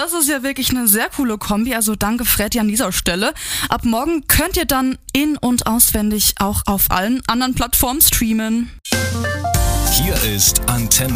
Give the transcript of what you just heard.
Das ist ja wirklich eine sehr coole Kombi, also danke Freddy an dieser Stelle. Ab morgen könnt ihr dann in- und auswendig auch auf allen anderen Plattformen streamen. Hier ist Antenne